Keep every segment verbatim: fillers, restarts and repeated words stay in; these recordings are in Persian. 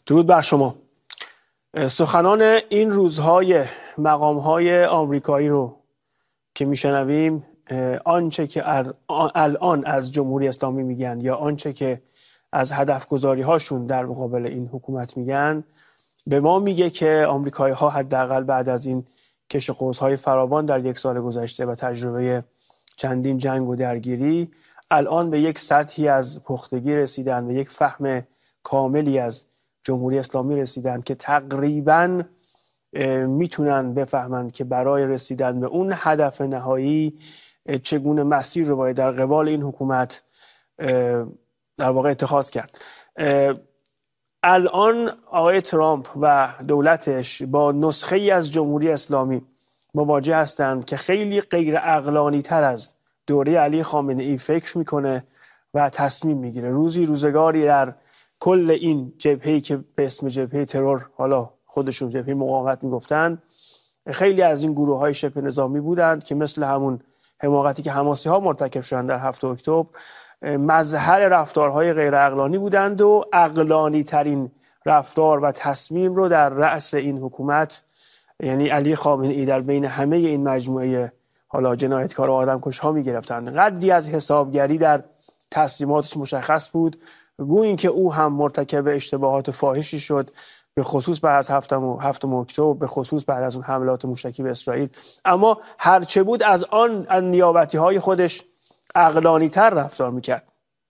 درود بر شما. سخنان این روزهای مقامهای آمریکایی رو که میشنویم، آنچه که الان از جمهوری اسلامی میگن یا آنچه که از هدف گذاری هاشون در مقابل این حکومت میگن، به ما میگه که آمریکایی ها حداقل بعد از این کش و قوس‌های فراوان در یک سال گذشته و تجربه چندین جنگ و درگیری، الان به یک سطحی از پختگی رسیدن و یک فهم کاملی از جمهوری اسلامی رسیدن که تقریباً میتونن بفهمند که برای رسیدن به اون هدف نهایی چگونه مسیر رو باید در قبال این حکومت در واقع اتخاذ کرد. الان آقای ترامپ و دولتش با نسخه ای از جمهوری اسلامی مواجه هستند که خیلی غیر عقلانی تر از دوره علی خامنه ای فکر میکنه و تصمیم میگیره. روزی روزگاری در کل این جبهه‌ای که به اسم جبهه ترور، حالا خودشون جبهه مقاومت میگفتند، خیلی از این گروه های شبه نظامی بودند که مثل همون حماقتی که حماسی ها مرتکب شدند در هفتم اکتبر، مظهر رفتارهای غیر عقلانی بودند و عقلانی ترین رفتار و تصمیم رو در رأس این حکومت، یعنی علی خامنه ای، در بین همه این مجموعه حالا جنایتکار و آدمکش ها میگرفتند. قدری از حسابگری در تصمیماتش مشخص بود، گویا اینکه او هم مرتکب اشتباهات فاحشی شد، به خصوص بعد از هفتم هفتم اکتبر، به خصوص بعد از اون حملات موشکی به اسرائیل. اما هرچه بود از آن نیابتی های خودش عقلانی تر رفتار میکرد.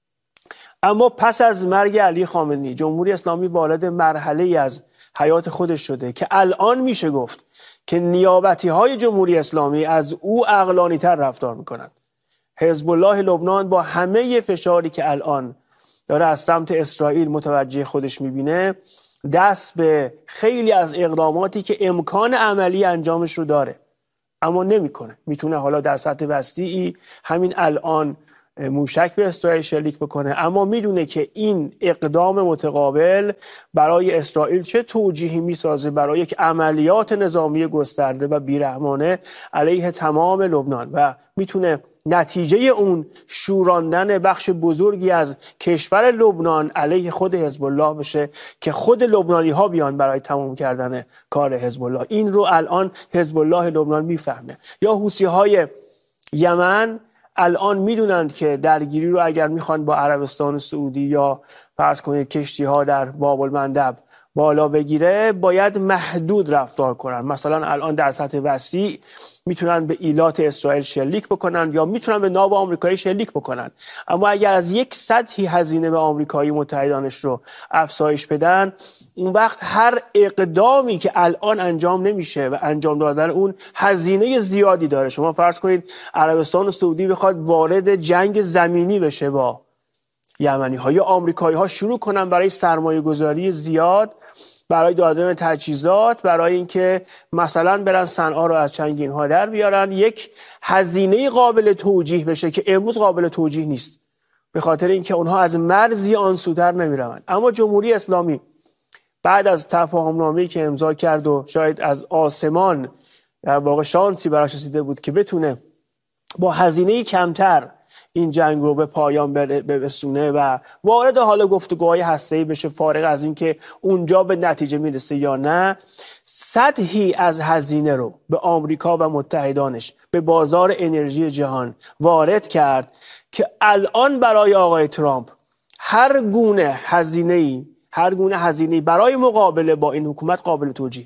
اما پس از مرگ علی خامنه ای، جمهوری اسلامی وارد مرحله از حیات خودش شده که الان میشه گفت که نیابتی های جمهوری اسلامی از او عقلانی تر رفتار میکنند. حزب الله لبنان با همه فشاری که الان داره از سمت اسرائیل متوجه خودش میبینه، دست به خیلی از اقداماتی که امکان عملی انجامش رو داره اما نمیکنه. میتونه حالا در سطح وسیعی همین الان موشک به اسرائیل شلیک بکنه، اما میدونه که این اقدام متقابل برای اسرائیل چه توجیهی میسازه برای یک عملیات نظامی گسترده و بیرحمانه علیه تمام لبنان، و میتونه نتیجه اون شوراندن بخش بزرگی از کشور لبنان علیه خود حزب الله بشه که خود لبنانی ها بیان برای تمام کردن کار حزب الله. این رو الان حزب الله لبنان میفهمه. یا حوثی های یمن الان میدونند که درگیری رو اگر میخوان با عربستان سعودی یا فرض کنید کشتی ها در باب المندب بالا بگیره، باید محدود رفتار کنن. مثلا الان در سطح وسیع میتونن به ایلات اسرائیل شلیک بکنن یا میتونن به ناو آمریکایی شلیک بکنن، اما اگر از یک سطحی هزینه به آمریکایی متحدانش رو افزایش بدن، اون وقت هر اقدامی که الان انجام نمیشه و انجام دادن اون هزینه زیادی داره. شما فرض کنید عربستان سعودی بخواد وارد جنگ زمینی بشه با یمنی ها، یا آمریکایی ها شروع کنن برای سرمایه گذاری زیاد، برای دادن تجهیزات، برای اینکه مثلا برن صنعا رو از چنگین ها در بیارن، یک هزینه قابل توجیه بشه که امروز قابل توجیه نیست، به خاطر اینکه اونها از مرزی آن سوتر نمیروند. اما جمهوری اسلامی بعد از تفاهم نامه‌ای که امضا کرد و شاید از آسمان در واقع شانسی براش رسیده بود که بتونه با هزینه کمتر این جنگ رو به پایان برسونه و وارد حال گفتگوهای هسته‌ای بشه، فارغ از اینکه اونجا به نتیجه میرسه یا نه، سطحی از هزینه رو به آمریکا و متحدانش، به بازار انرژی جهان وارد کرد که الان برای آقای ترامپ هر گونه هزینه‌ای هر گونه هزینه‌ای برای مقابله با این حکومت قابل توجیهه.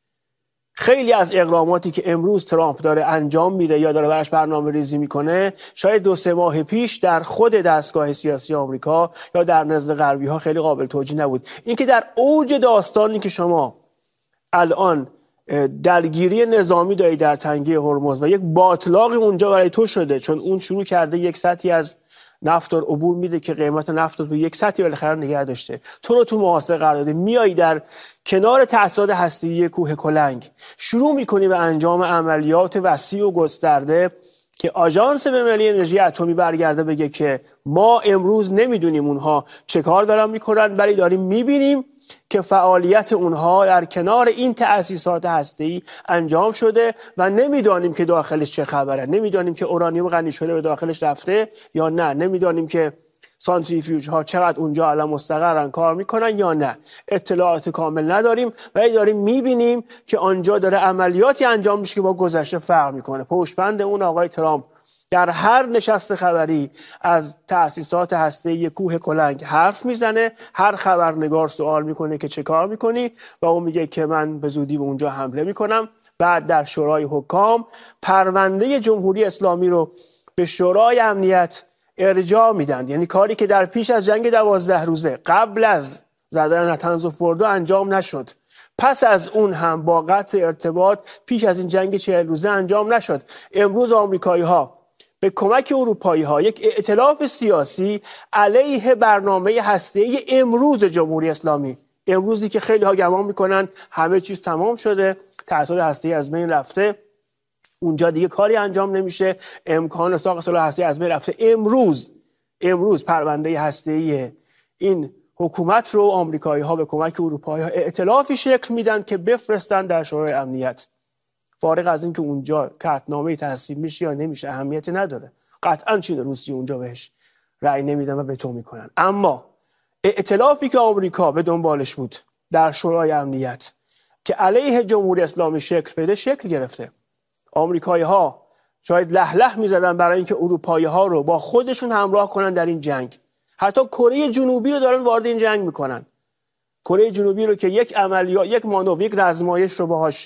خیلی از اقداماتی که امروز ترامپ داره انجام میده یا داره براش برنامه ریزی میکنه، شاید دو سه ماه پیش در خود دستگاه سیاسی آمریکا یا در نزد غربی ها خیلی قابل توجیه نبود. اینکه در اوج داستانی که شما الان درگیری نظامی داری در تنگه هرمز و یک باطلاقی اونجا برای تو شده، چون اون شروع کرده یک سطحی از نفت رو عبور میده که قیمت نفت رو تو یک سطحی بالاخره نگه داشته، تو رو تو محاصره قرار داده، میای در کنار تأسیسات هسته‌ای کوه کلنگ شروع میکنی به انجام عملیات وسیع و گسترده که آژانس بین‌المللی انرژی اتمی برگرده بگه که ما امروز نمیدونیم اونها چه کار دارن میکنن، ولی داریم میبینیم که فعالیت اونها در کنار این تأسیسات هسته‌ای انجام شده و نمیدانیم که داخلش چه خبره، نمیدانیم که اورانیوم غنی شده به داخلش رفته یا نه، نمیدانیم که سانتریفیوژ ها چقدر اونجا الان مستقرن کار میکنن یا نه. اطلاعات کامل نداریم ولی داریم میبینیم که آنجا داره عملیاتی انجام میشه که با گذشته فرق میکنه. پشتبند اون آقای ترامپ در هر نشست خبری از تأسیسات هسته‌ای کوه کلنگ حرف میزنه، هر خبرنگار سوال میکنه که چه کار میکنی و اون میگه که من به زودی به اونجا حمله میکنم. بعد در شورای حکام پرونده جمهوری اسلامی رو به شورای امنیت ارجاع میدن، یعنی کاری که در پیش از جنگ دوازده روزه قبل از زدن نتنز و فوردو انجام نشد، پس از اون هم با قطع ارتباط پیش از این جنگ چهل روزه انجام نشد. امروز آمریکایی ها به کمک اروپایی ها یک ائتلاف سیاسی علیه برنامه هسته‌ای امروز جمهوری اسلامی، امروزی که خیلی ها گمان میکنن همه چیز تمام شده، تأسیسات هسته‌ای از بین رفته، اونجا دیگه کاری انجام نمیشه، امکان ساخت سلاح هسته‌ای از بین رفته. امروز امروز پرونده هسته‌ای این حکومت رو آمریکایی ها به کمک اروپایی ها ائتلافی شکل میدن که بفرستن در شورای امنیت. فارغ از اینکه اونجا قطعنامه تصویب میشه یا نمیشه اهمیتی نداره، قطعا چین و روسیه اونجا بهش رأی نمیدن و وتو میکنن. اما ائتلافی که آمریکا به دنبالش بود در شورای امنیت که علیه جمهوری اسلامی شکل بده شکل گرفته. آمریکایی ها شاید له له میزدن برای اینکه اروپایی ها رو با خودشون همراه کنن در این جنگ. حتی کره جنوبی رو دارن وارد این جنگ میکنن. کره جنوبی رو که یک عملیات، یک مانور، یک رزمایش رو باهاش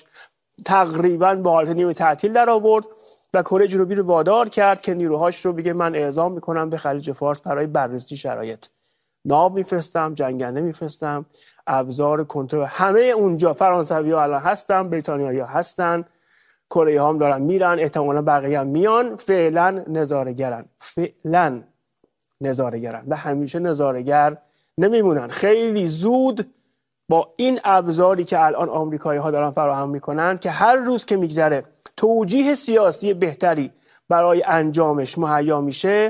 تقریبا با حالت نیمه تعطیل در آورد و کره جنوبی رو وادار کرد که نیروهاش رو بگه من اعزام میکنم به خلیج فارس برای بررسی شرایط. ناو میفرستم، جنگنده میفرستم، ابزار کنترل همه اونجا. فرانسوی‌ها الان هستن، بریتانیایی‌ها هستن، کره ها هم دارن میرن، احتمالاً بقیه هم میان. فعلا نظاره‌گرن، فعلا نظاره‌گرن و همیشه نظاره‌گر نمیمونن. خیلی زود با این ابزاری که الان آمریکایی ها دارن فراهم میکنن که هر روز که میگذره توجیه سیاسی بهتری برای انجامش مهیا میشه،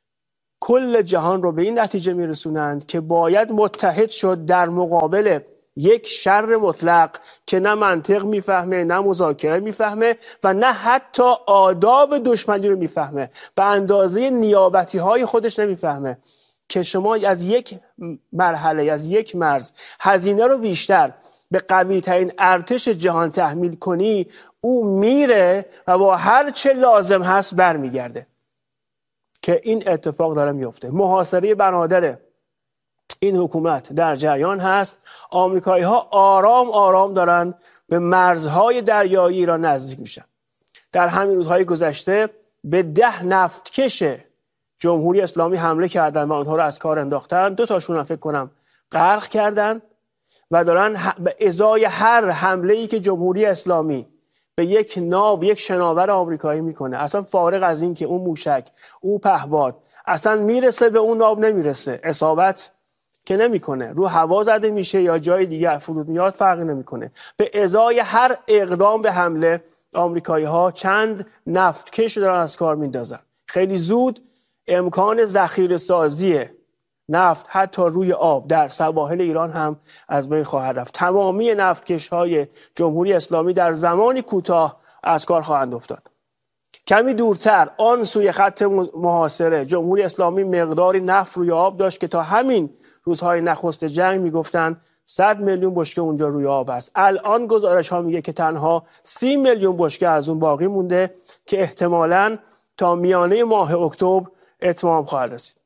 کل جهان رو به این نتیجه میرسونند که باید متحد شد در مقابل یک شر مطلق که نه منطق میفهمه، نه مذاکره میفهمه و نه حتی آداب دشمنی رو میفهمه، به اندازه نیابتی های خودش نمیفهمه که شما از یک مرحله، از یک مرز هزینه رو بیشتر به قوی ترین ارتش جهان تحمیل کنی، او میره و با هر چه لازم هست برمیگرده. که این اتفاق داره میفته. محاصره بنادر این حکومت در جریان هست. آمریکایی ها آرام آرام دارن به مرزهای دریایی ایران نزدیک میشن. در همین روزهای گذشته به ده نفتکش جمهوری اسلامی حمله کردن و آنها رو از کار انداختن. دو تاشون هم فکر کنم غرق کردن و دارن به ازای هر حمله‌ای که جمهوری اسلامی به یک ناو، یک شناور آمریکایی میکنه، اصلا فارغ از این که اون موشک، اون پهباد اصلا میرسه به اون ناو نمیرسه، اصابت که نمیکنه، رو هوا زده میشه یا جای دیگه فرود میاد، فرقی نمیکنه. به ازای هر اقدام به حمله آمریکایی ها چند نفتکش دارن از کار میندازن. خیلی زود امکان ذخیره سازی نفت حتی روی آب در سواحل ایران هم از بین خواهد رفت. تمامی نفتکش های جمهوری اسلامی در زمانی کوتاه از کار خواهند افتاد. کمی دورتر آن سوی خط محاصره جمهوری اسلامی مقداری نفت روی آب داشت که تا همین روزهای نخست جنگ میگفتن صد میلیون بشکه اونجا روی آب است. الان گزارش ها میگه که تنها سی میلیون بشکه از اون باقی مونده که احتمالاً تا میانه ماه اکتبر اتمام خواهد رسید.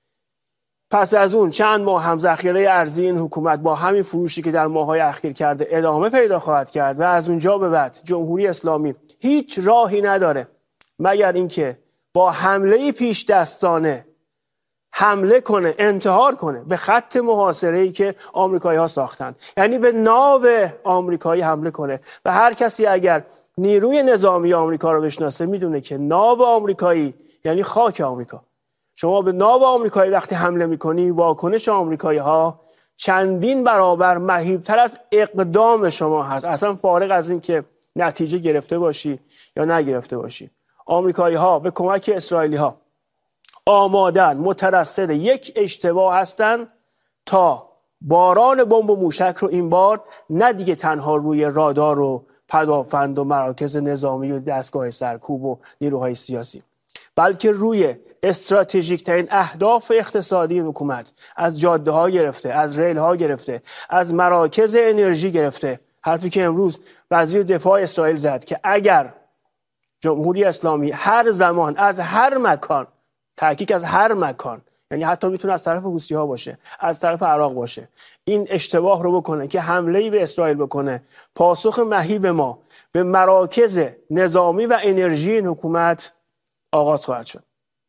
پس از اون چند ماه هم ذخیره ارزی این حکومت با همین فروشی که در ماه‌های اخیر کرده ادامه پیدا خواهد کرد و از اونجا به بعد جمهوری اسلامی هیچ راهی نداره مگر اینکه با حمله پیش دستانه حمله کنه، انتحار کنه به خط محاصره‌ای که آمریکایی‌ها ساختن، یعنی به ناو آمریکایی حمله کنه. و هر کسی اگر نیروی نظامی آمریکا رو بشناسه میدونه که ناو آمریکایی یعنی خاک آمریکا. شما به ناو آمریکایی وقتی حمله میکنی، واکنش آمریکایی‌ها چندین برابر مهیبتر از اقدام شما هست، اصلا فارغ از این که نتیجه گرفته باشی یا نگرفته باشی. آمریکایی‌ها به کمک اسرائیلی‌ها آمادن، مترصد یک اشتباه هستن تا باران بمب و موشک رو این بار نه دیگه تنها روی رادار و پدافند و مراکز نظامی و دستگاه سرکوب و نیروهای سیاسی، بلکه روی استراتژیک ترین اهداف اقتصادی حکومت، از جاده ها گرفته، از ریل ها گرفته، از مراکز انرژی گرفته، حرفی که امروز وزیر دفاع اسرائیل زد که اگر جمهوری اسلامی هر زمان از هر مکان، تحقیق از هر مکان، یعنی حتی میتونه از طرف حوثی‌ها باشه، از طرف عراق باشه، این اشتباه رو بکنه که حمله‌ای به اسرائیل بکنه، پاسخ مهیب ما به مراکز نظامی و انرژی این حکومت آغاز خواهد شد.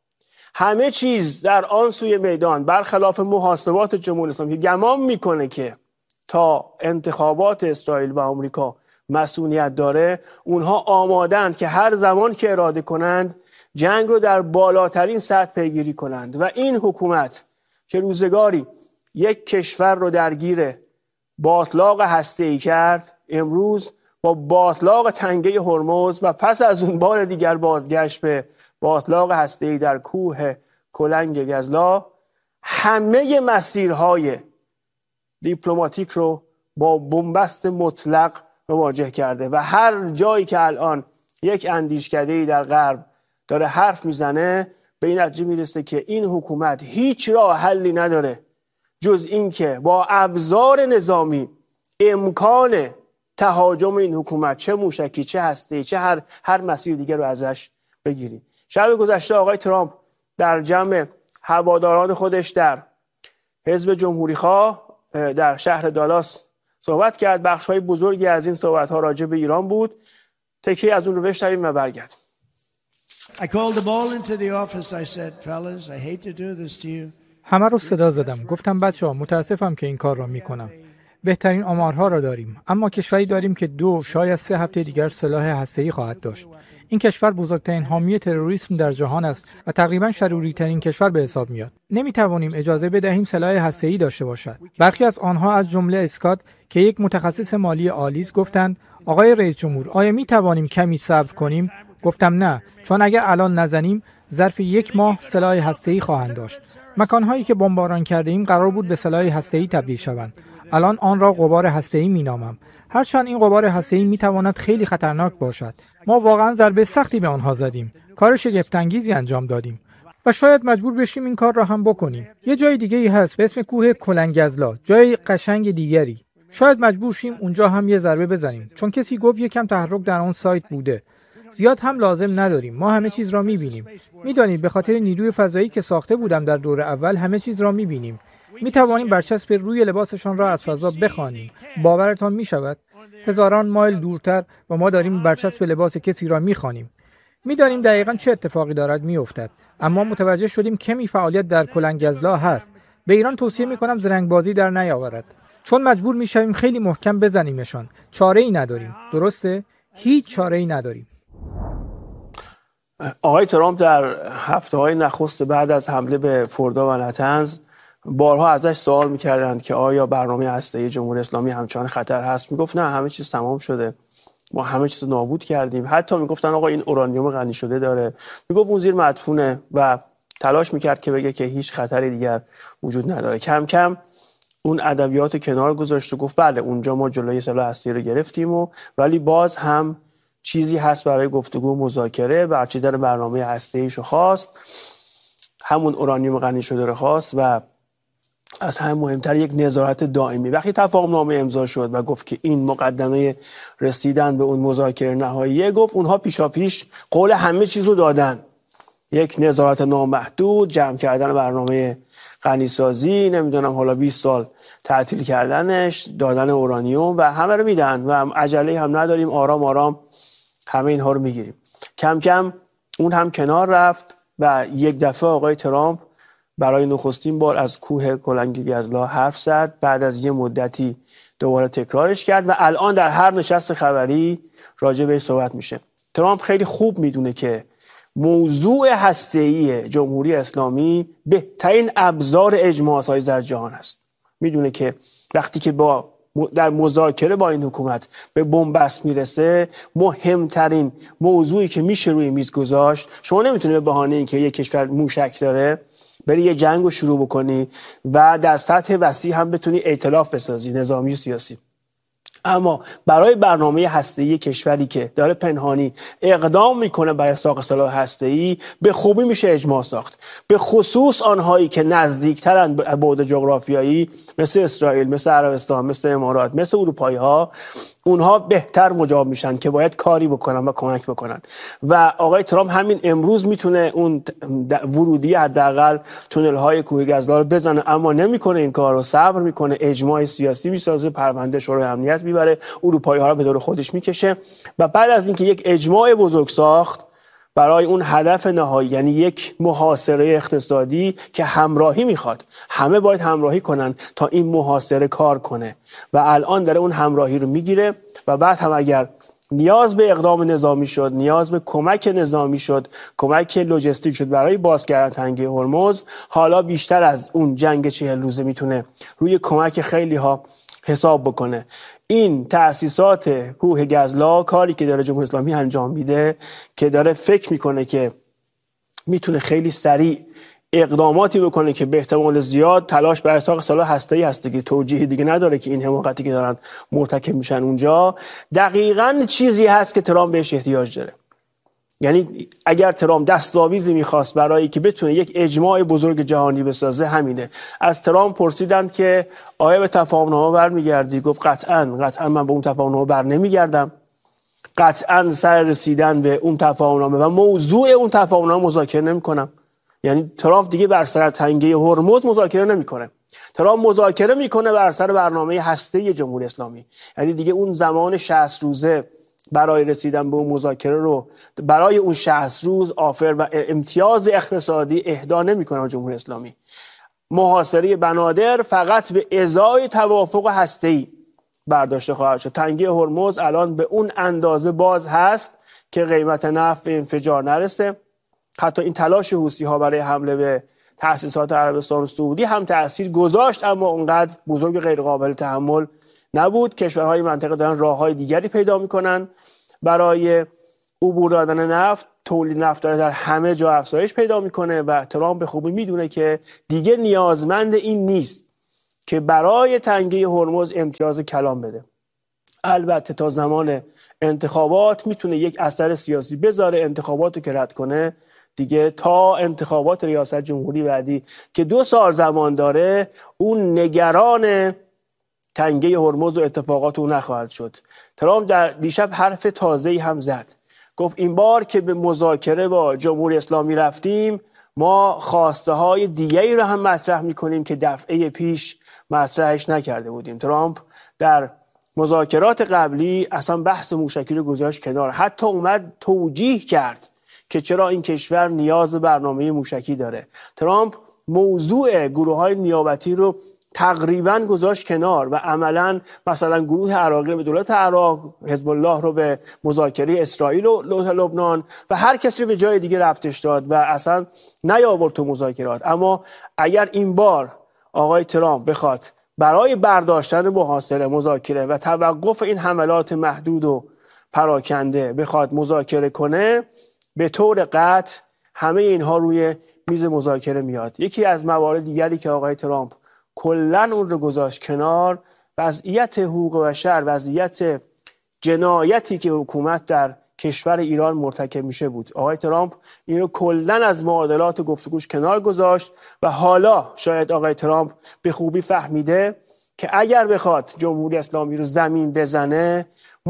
همه چیز در آن سوی میدان برخلاف محاسبات جمهوری اسلامی که گمان میکنه که تا انتخابات اسرائیل و آمریکا مسئولیت داره، اونها آمادند که هر زمان که اراده کنند جنگ رو در بالاترین سطح پیگیری کنند و این حکومت که روزگاری یک کشور رو درگیر باتلاق هسته‌ای کرد، امروز با باتلاق تنگه هرمز و پس از اون بار دیگر بازگشت به باتلاق هسته‌ای در کوه کلنگ گزلا، همه مسیرهای دیپلماتیک رو با بنبست مطلق مواجه کرده و هر جایی که الان یک اندیشکده‌ای در غرب داره حرف میزنه به این نتیجه میرسه که این حکومت هیچ راه حلی نداره جز این که با ابزار نظامی امکان تهاجم این حکومت، چه موشکی چه هسته‌ای چه هر هر مسیر دیگر رو ازش بگیریم. شب گذشته آقای ترامپ در جمع هواداران خودش در حزب جمهوری‌خواه در شهر دالاس صحبت کرد. بخش‌های بزرگی از این صحبت‌ها راجع به ایران بود. تکی از اون رو بشنویم و برگردیم. I called them all into the office. I said, fellas, I hate to do this to you. همه رو صدا زدم. گفتم بچه‌ها متاسفم که این کار را می‌کنم. بهترین آمارها را داریم، اما کشوری داریم که دو شاید سه هفته دیگر سلاح هسته‌ای خواهد داشت. این کشور بزرگترین حامی تروریسم در جهان است و تقریبا شروری‌ترین کشور به حساب میاد. نمی‌توانیم اجازه بدهیم سلاح هسته‌ای داشته باشد. برخی از آنها از جمله اسکات که یک متخصص مالی عالی است گفتند آقای رئیس جمهور آیا می‌توانیم کمی صبر کنیم؟ گفتم نه، چون اگر الان نزنیم ظرف یک ماه سلاح هسته‌ای خواهند داشت. مکان‌هایی که بمباران کردیم قرار بود به سلاح هسته‌ای تبدیل شوند. الان آن را غبار هسته‌ای می‌نامم. هرچند این غبار هسته‌ای می‌تواند خیلی خطرناک باشد. ما واقعا ضربه سختی به آنها زدیم. کار شگفت‌انگیزی انجام دادیم و شاید مجبور بشیم این کار را هم بکنیم. یه جای دیگه‌ای هست به اسم کوه کلنگزلا، جای قشنگ دیگری. شاید مجبور شیم اونجا هم یه ضربه بزنیم، چون کسی گفت یکم تحرک در اون سایت بوده. زیاد هم لازم نداریم. ما همه چیز را می‌بینیم. می‌دانید به خاطر نیروی فضایی که ساخته بودم در دور اول همه چیز را می‌بینیم. می توانیم برچسب روی لباسشان را از فضا بخوانیم. باورتان می شود؟ هزاران مایل دورتر و ما داریم برچسب لباس کسی را می خوانیم. می دانیم دقیقاً چه اتفاقی دارد می افتد. اما متوجه شدیم کمی فعالیت در کلنگزلا هست. به ایران توصیه می کنم زرنگبازی در نیاورد. چون مجبور می شویم خیلی محکم بزنیمشان. چاره ای نداریم. درسته؟ هیچ چاره ای نداریم. آقای ترامپ در هفته‌های نخست بعد از حمله به فوردا و نتنز بارها ازش سوال می‌کردند که آیا برنامه هسته‌ای جمهوری اسلامی همچنان خطر هست. میگفت نه، همه چیز تمام شده، ما همه چیز نابود کردیم. حتی میگفتن آقا این اورانیوم غنی شده داره، میگفت اون زیر مدفونه و تلاش میکرد که بگه که هیچ خطری دیگر وجود نداره. کم کم اون ادبیات کنار گذاشت و گفت بله اونجا ما جلوی سلاح هسته‌ای رو گرفتیم و ولی باز هم چیزی هست برای گفتگو و مذاکره. برچیدن برنامه هسته‌ایشو خواست، همون اورانیوم غنی شده رو خواست و از همه مهمتر یک نظارت دائمی. وقتی تفاهم نامه امضا شد و گفت که این مقدمه رسیدن به اون مذاکره نهاییه، گفت اونها پیشاپیش قول همه چیز رو دادن. یک نظارت نامحدود، جمع کردن برنامه غنیسازی، نمیدونم حالا بیست سال تعطیل کردنش، دادن اورانیوم و همه رو میدن و عجله هم نداریم، آرام آرام همه اینها رو میگیریم. کم کم اون هم کنار رفت و یک دفعه آقای ترامپ برای نخستین بار از کوه کلنگ گزلا حرف زد. بعد از یه مدتی دوباره تکرارش کرد و الان در هر نشست خبری راجع بهش صحبت میشه. ترامپ خیلی خوب میدونه که موضوع هسته‌ای جمهوری اسلامی بهترین ابزار اجماع‌سازی در جهان است. میدونه که وقتی که با در مذاکره با این حکومت به بنبست میرسه، مهمترین موضوعی که میشه روی میز گذاشت، شما نمیتونی به بهانه اینکه یک کشور موشک داره بری یه جنگ رو شروع بکنی و در سطح وسیع هم بتونی ائتلاف بسازی، نظامی و سیاسی. اما برای برنامه هسته‌ای کشوری که داره پنهانی اقدام میکنه برای ساخت سلاح هسته‌ای به خوبی میشه اجماع ساخت. به خصوص آنهایی که نزدیکترن به بعد جغرافیایی مثل اسرائیل، مثل عربستان، مثل امارات، مثل اروپایی ها، اونها بهتر مجاب میشن که باید کاری بکنن و کمک بکنن. و آقای ترامپ همین امروز میتونه اون ورودی حداقل تونل های کوه گزلا رو بزنه، اما نمیکنه این کار رو. صبر میکنه، اجماع سیاسی میسازه، پرونده شورای امنیت میبره، اروپایی ها رو به دور خودش میکشه و بعد از اینکه یک اجماع بزرگ ساخت برای اون هدف نهایی، یعنی یک محاصره اقتصادی که همراهی میخواد، همه باید همراهی کنن تا این محاصره کار کنه و الان داره اون همراهی رو میگیره و بعد هم اگر نیاز به اقدام نظامی شد، نیاز به کمک نظامی شد، کمک لوجستیک شد برای باز کردن تنگه هرمز، حالا بیشتر از اون جنگ چهل روزه میتونه روی کمک خیلی ها حساب بکنه. این تأسیسات کوه گزلا کاری که داره جمهوری اسلامی انجام میده که داره فکر میکنه که میتونه خیلی سریع اقداماتی بکنه که به احتمال زیاد تلاش برای ساخت سلاح هسته‌ای هست دیگه، توجیهی دیگه نداره که این حماقتی که دارن مرتکب میشن اونجا دقیقاً چیزی هست که ترامپ بهش احتیاج داره. یعنی اگر ترامپ دستاویزی میخواست برای که بتونه یک اجماع بزرگ جهانی بسازه همینه. از ترامپ پرسیدن که آیا به تفاهم‌نامه برمیگردی؟ گفت قطعاً قطعاً من به اون تفاهم‌نامه بر نمیگردم. قطعاً سر رسیدن به اون تفاهم‌نامه و موضوع اون تفاهم‌نامه مذاکره نمی‌کنم. یعنی ترامپ دیگه بر سر تنگه هرمز مذاکره نمی‌کنه. ترامپ مذاکره میکنه بر سر برنامه هسته‌ای جمهوری اسلامی. یعنی دیگه اون زمان شصت روزه برای رسیدن به اون مذاکره رو برای اون شصت روز آفر و امتیاز اقتصادی اهدا نمی‌کنه جمهوری اسلامی. محاصره بنادر فقط به ازای توافق هسته‌ای برداشته خواهد شد. تنگه هرمز الان به اون اندازه باز هست که قیمت نفت به انفجار نرسه. حتی این تلاش حوثی‌ها برای حمله به تأسیسات عربستان و سعودی هم تأثیر گذاشت، اما اونقدر بزرگ و غیر قابل تحمل نبود. کشورهای منطقه دارن راه‌های دیگری پیدا میکنن برای عبور دادن نفت. تولید نفت داره در همه جا افزایش پیدا میکنه و ترامپ به خوبی میدونه که دیگه نیازمند این نیست که برای تنگه هرمز امتیاز کلان بده. البته تا زمان انتخابات میتونه یک اثر سیاسی بذاره، انتخاباتو که رد کنه دیگه تا انتخابات ریاست جمهوری بعدی که دو سال زمان داره اون نگران تنگه هرمز و اتفاقات اون نخواهد شد. ترامپ در دیشب حرف تازه‌ای هم زد. گفت این بار که به مذاکره با جمهوری اسلامی رفتیم ما خواسته های دیگری رو هم مطرح میکنیم که دفعه پیش مطرحش نکرده بودیم. ترامپ در مذاکرات قبلی اصلا بحث موشکی رو گذاشت کنار، حتی اومد توجیه کرد که چرا این کشور نیاز برنامه موشکی داره. ترامپ موضوع گروه‌های نیابتی رو تقریباً گذاشت کنار و عملاً مثلا گروه عراقی رو به دولت عراق، حزب الله رو به مذاکره اسرائیل و لبنان و هر کسی رو به جای دیگه ربطش داد و اصلا نیاورد تو مذاکرات. اما اگر این بار آقای ترامپ بخواد برای برداشتن محاصره، مذاکره و توقف این حملات محدود و پراکنده بخواد مذاکره کنه، به طور قطع همه اینها روی میز مذاکره میاد. یکی از موارد دیگری که آقای ترامپ کلن اون رو گذاشت کنار، وضعیت حقوق بشر، وضعیت جنایتی که حکومت در کشور ایران مرتکب میشه بود. آقای ترامپ این رو کلن از معادلات گفتگوش کنار گذاشت و حالا شاید آقای ترامپ به خوبی فهمیده که اگر بخواد جمهوری اسلامی رو زمین بزنه،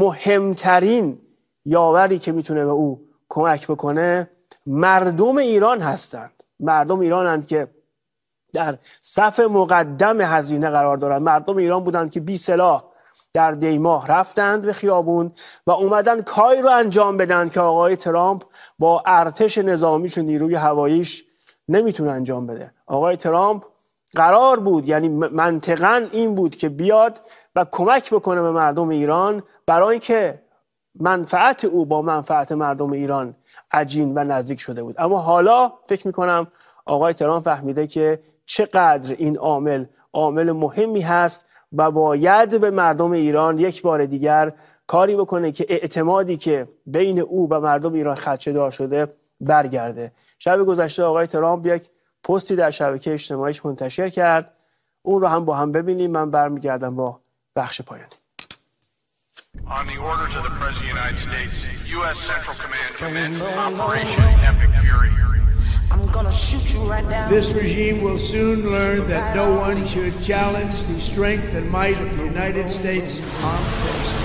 مهمترین یاوری که میتونه به او کمک بکنه مردم ایران هستند. مردم ایرانند که در صف مقدم هزینه قرار دارن. مردم ایران بودند که بی سلاح در دیماه رفتند به خیابون و اومدن کاری رو انجام بدن که آقای ترامپ با ارتش نظامیش و نیروی هواییش نمیتونه انجام بده. آقای ترامپ قرار بود، یعنی منطقاً این بود که بیاد و کمک بکنه به مردم ایران برای اینکه منفعت او با منفعت مردم ایران عجین و نزدیک شده بود. اما حالا فکر میکنم آقای ترامپ فهمیده که چقدر این عامل عامل مهمی هست و باید به مردم ایران یک بار دیگر کاری بکنه که اعتمادی که بین او و مردم ایران خدشه‌دار شده برگرده. شب گذشته آقای ترامپ یک پستی در شبکه اجتماعیش منتشر کرد. اون رو هم با هم ببینیم. من برمیگردم با بخش پایانی. On the orders of the President of the United States, U S Central Command commenced Operation Epic Fury. I'm gonna shoot you right down. This regime will soon learn that no one should challenge the strength and might of the United States armed forces.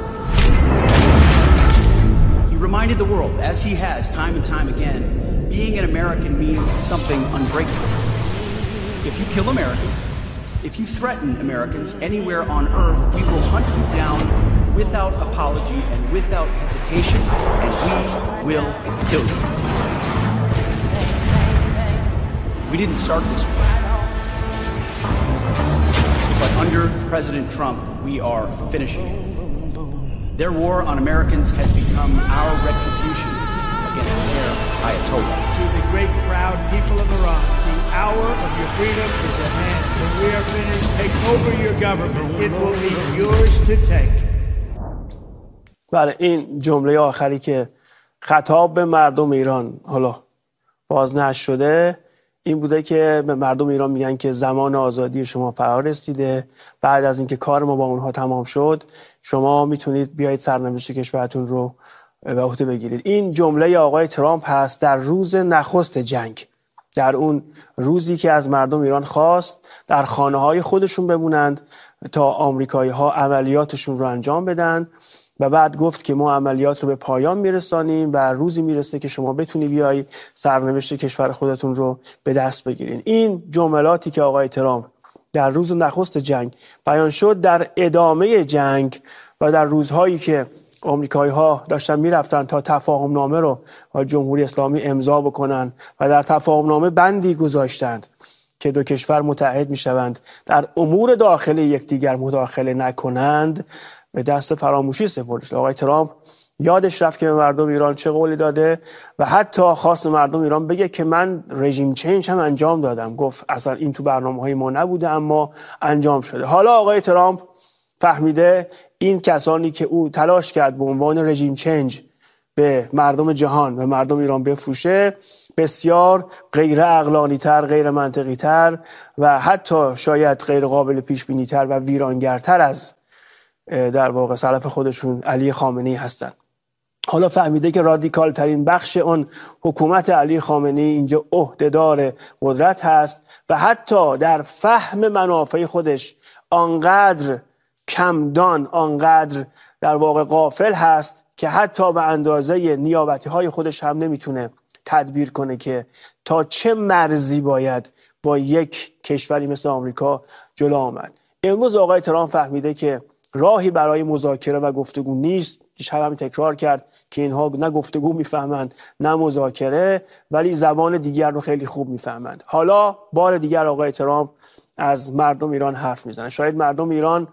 He reminded the world, as he has time and time again, being an American means something unbreakable. If you kill Americans, if you threaten Americans anywhere on earth, we will hunt you down without apology and without hesitation, and we will kill you. We didn't start this war, but under President Trump, we are finishing it. Their war on Americans has become our retribution against their Ayatollah. To the great proud people of Iran, the hour of your freedom is at hand. When we are finished, take over your government. It will be yours to take. بله، این جمله آخری که خطاب به مردم ایران حالا بازنشر شده این بوده که به مردم ایران میگن که زمان آزادی شما فرا رسیده. بعد از اینکه کار ما با اونها تمام شد شما میتونید بیایید سرنوشت کشورتون رو به عهده بگیرید. این جمله آقای ترامپ هست در روز نخست جنگ، در اون روزی که از مردم ایران خواست در خانه های خودشون بمونند تا آمریکایی ها عملیاتشون رو انجام بدن و بعد گفت که ما عملیات رو به پایان میرسانیم و روزی میرسه که شما بتونی بیایی سرنوشت کشور خودتون رو به دست بگیرین. این جملاتی که آقای ترامپ در روز نخست جنگ بیان شد در ادامه جنگ و در روزهایی که آمریکایی ها داشتن میرفتن تا تفاهم نامه رو با جمهوری اسلامی امضا بکنن و در تفاهم نامه بندی گذاشتند که دو کشور متحد میشوند در امور داخلی یکدیگر مداخله نکنند، به دست فراموشی سپرده شد. آقای ترامپ یادش رفت که به مردم ایران چه قولی داده و حتی خواست مردم ایران بگه که من رژیم چنج هم انجام دادم. گفت اصلا این تو برنامه‌های ما نبوده اما انجام شده. حالا آقای ترامپ فهمیده این کسانی که او تلاش کرد به عنوان رژیم چنج به مردم جهان و مردم ایران بفروشه بسیار غیر عقلانی تر، غیر منطقی تر و حتی شاید غیر قابل پیش بینی تر و ویرانگرتر از در واقع سلف خودشون علی خامنه‌ای هستند. حالا فهمیده که رادیکال ترین بخش اون حکومت علی خامنه‌ای اینجا عهدهدار قدرت هست و حتی در فهم منافع خودش آنقدر کمدان، آنقدر در واقع غافل هست که حتی به اندازه نیابتی های خودش هم نمیتونه تدبیر کنه که تا چه مرزی باید با یک کشوری مثل آمریکا جلو آمد. امروز آقای ترامپ فهمیده که راهی برای مذاکره و گفتگو نیست. دیشب هم تکرار کرد که اینها نه گفتگو میفهمند نه مذاکره، ولی زبان دیگر رو خیلی خوب میفهمند. حالا بار دیگر آقای ترامپ از مردم ایران حرف میزنه. شاید مردم ایران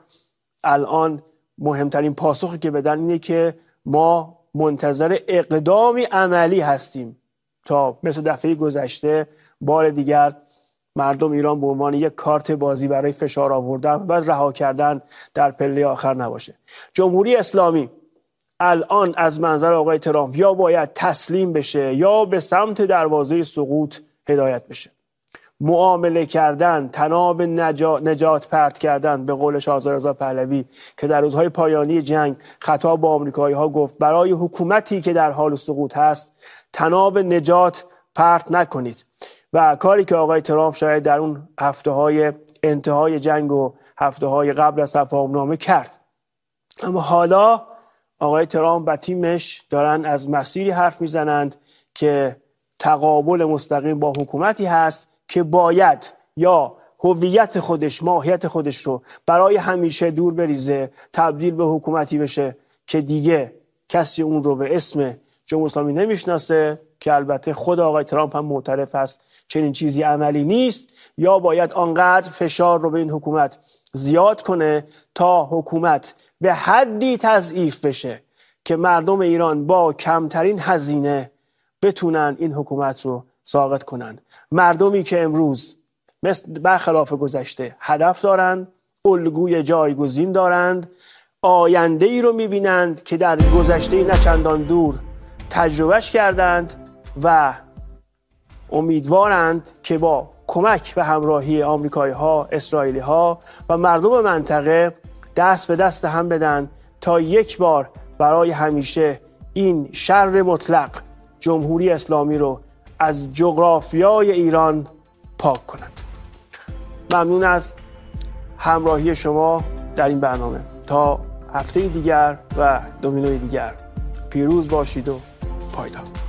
الان مهمترین پاسخی که بدن اینه که ما منتظر اقدامی عملی هستیم تا مثل دفعه گذشته بار دیگر مردم ایران به عنوان یک کارت بازی برای فشار آوردن و رها کردن در پله آخر نباشه. جمهوری اسلامی الان از منظر آقای ترامپ یا باید تسلیم بشه یا به سمت دروازه سقوط هدایت بشه. معامله کردن، تناب نجات, نجات پرت کردن، به قول شاهزاده رضا پهلوی که در روزهای پایانی جنگ خطاب با آمریکایی ها گفت برای حکومتی که در حال سقوط هست تناب نجات پرت نکنید. و کاری که آقای ترامپ شاید در اون هفته های انتهای جنگ و هفته های قبل از تفاهم نامه کرد. اما حالا آقای ترامپ و تیمش دارن از مسیری حرف میزنند که تقابل مستقیم با حکومتی هست که باید یا هویت خودش، ماهیت خودش رو برای همیشه دور بریزه، تبدیل به حکومتی بشه که دیگه کسی اون رو به اسم جمهوری اسلامی نمیشناسه، که البته خود آقای ترامپ هم معترف است چنین چیزی عملی نیست، یا باید آنقدر فشار رو به این حکومت زیاد کنه تا حکومت به حدی تضعیف بشه که مردم ایران با کمترین هزینه بتونن این حکومت رو ساقط کنن. مردمی که امروز مثل برخلاف گذشته هدف دارند، الگوی جایگزین دارند، آینده ای رو میبینند که در گذشته نه چندان دور تجربهش کردند و امیدوارند که با کمک و همراهی آمریکایی ها، اسرائیلی ها و مردم منطقه دست به دست هم بدن تا یک بار برای همیشه این شر مطلق جمهوری اسلامی رو از جغرافیای ایران پاک کنند. ممنون از همراهی شما در این برنامه. تا هفته دیگر و دومینوی دیگر پیروز باشید و پایدار.